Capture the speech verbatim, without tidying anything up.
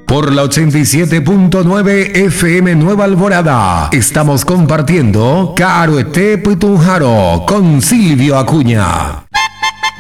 Por la ochenta y siete punto nueve F M Nueva Alborada, estamos compartiendo Caruete Putunjaro con Silvio Acuña.